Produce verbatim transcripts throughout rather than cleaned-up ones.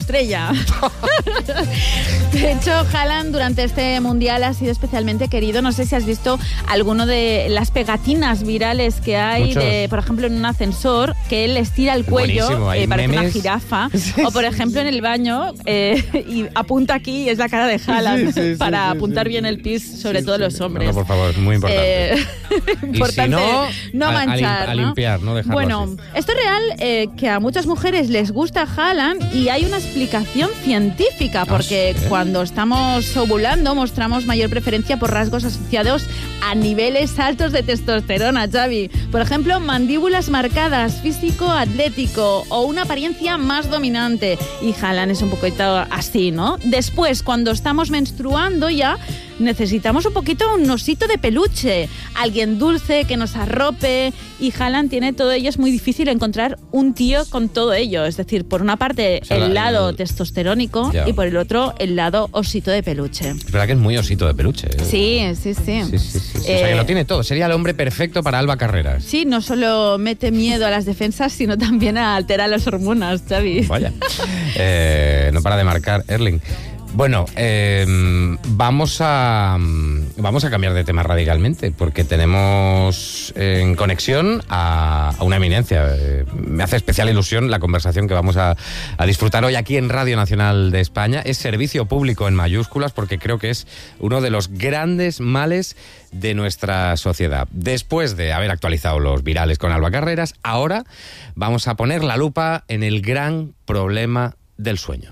estrella. De hecho, Haaland durante este mundial ha sido especialmente querido. No sé si has visto alguno de las pegatinas virales que hay, de, por ejemplo, en un ascensor, que él estira el cuello, eh, parece memes. Una jirafa. Sí, o, por ejemplo, en el baño, eh, y apunta aquí y es la cara de Haaland, sí, sí, sí, para sí, apuntar sí, bien el pis, sobre sí, todo sí. los hombres. No, por favor, muy importante. Eh, importante y si no, no manchar, a, a, ¿no? a limpiar, no dejarlo Bueno, así. esto es real, eh, que a muchas mujeres les gusta Haaland y hay una explicación científica, porque ¿sí? cuando estamos ovulando mostramos mayor preferencia por rasgos asociados a niveles altos de testosterona, Xavi. Por ejemplo, mandíbulas marcadas, físico atlético o una apariencia más dominante. Y Haaland es un poquito así, ¿no? Después, cuando estamos menstruando ya, necesitamos un poquito un osito de peluche, alguien dulce que nos arrope, y Haaland tiene todo ello. Es muy difícil encontrar un tío con todo ello, es decir, por una parte, o sea, el la, lado el... testosterónico ya. y por el otro el lado osito de peluche. Es verdad que es muy osito de peluche. ¿eh? Sí, sí, sí. sí, sí, sí, sí. Eh, o sea, que lo tiene todo. Sería el hombre perfecto para Alba Carreras. Sí, no solo mete miedo a las defensas, sino también altera las hormonas, Xavi. Vaya. Eh, no para de marcar Erling. Bueno, eh, vamos a vamos a cambiar de tema radicalmente, porque tenemos en conexión a, a una eminencia. Eh, me hace especial ilusión la conversación que vamos a, a disfrutar hoy aquí en Radio Nacional de España. Es servicio público en mayúsculas, porque creo que es uno de los grandes males de nuestra sociedad. Después de haber actualizado los virales con Alba Carreras, ahora vamos a poner la lupa en el gran problema del sueño.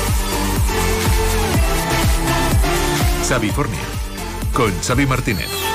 Xavifornia, con Xavi Martínez.